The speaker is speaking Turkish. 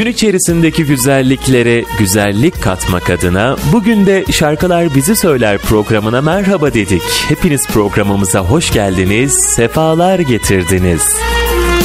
Gün içerisindeki güzelliklere güzellik katmak adına bugün de Şarkılar Bizi Söyler programına merhaba dedik. Hepiniz programımıza hoş geldiniz, sefalar getirdiniz.